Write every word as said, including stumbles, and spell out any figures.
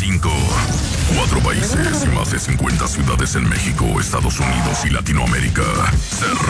cinco. Cuatro países y más de cincuenta ciudades en México, Estados Unidos y Latinoamérica. Se